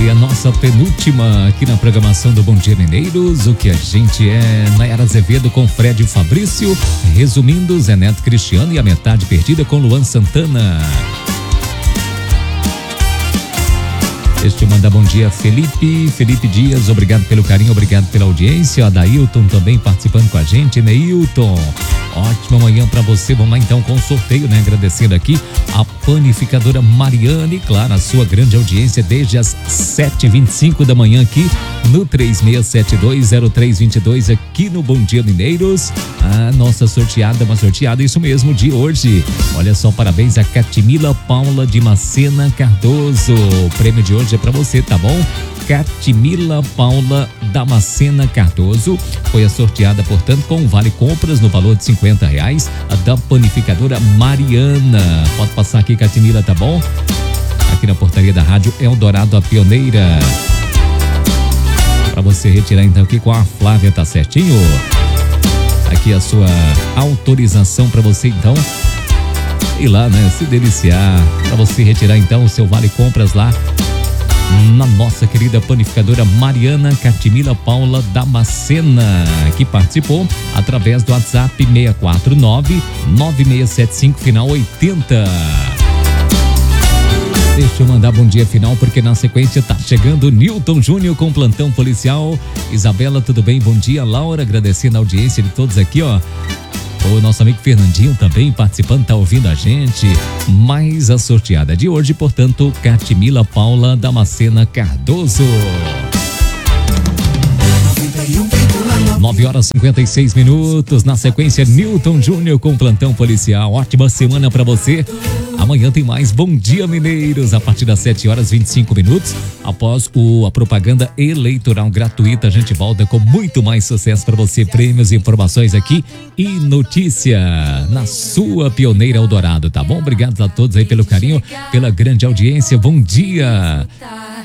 E a nossa penúltima aqui na programação do Bom Dia Mineiros, o que a gente é, Nayara Azevedo com Fred e Fabrício, resumindo, Zé Neto Cristiano e a metade perdida com Luan Santana. Deixa eu mandar bom dia, Felipe Dias, obrigado pelo carinho, obrigado pela audiência. A Dailton também participando com a gente, Neilton. Ótima manhã pra você. Vamos lá então com o sorteio, né? Agradecendo aqui a panificadora Mariane, claro, a sua grande audiência desde as 7h25 da manhã aqui no 36720322 aqui no Bom Dia Mineiros. A nossa sorteada, uma sorteada, isso mesmo, de hoje. Olha só, parabéns a Catimila Paula de Macena Cardoso. O prêmio de hoje é pra você, tá bom? Catimila Paula Damascena Cardoso foi a sorteada, portanto, com um vale compras no valor de R$50 da panificadora Mariana. Pode passar aqui, Catimila, tá bom? Aqui na portaria da Rádio Eldorado, a pioneira. Para você retirar então aqui com a Flávia, tá certinho? Aqui a sua autorização para você então ir lá, né? Se deliciar. Para você retirar então o seu vale compras lá na nossa querida panificadora Mariana Catimila Paula Damascena, que participou através do WhatsApp 649-9675 final 80. Deixa eu mandar bom dia final, porque na sequência tá chegando Newton Júnior com plantão policial. Isabela, tudo bem? Bom dia, Laura, agradecendo a audiência de todos aqui, ó. O nosso amigo Fernandinho também participando, tá ouvindo a gente. Mais a sorteada de hoje, portanto, Catimila Paula Damascena Cardoso. 9h56. Na sequência, Newton Júnior com plantão policial. Ótima semana pra você. Amanhã tem mais Bom Dia Mineiros a partir das 7h25. Após a propaganda eleitoral gratuita, a gente volta com muito mais sucesso para você, prêmios, informações aqui e notícia na sua pioneira Eldorado, tá bom? Obrigado a todos aí pelo carinho, pela grande audiência. Bom dia.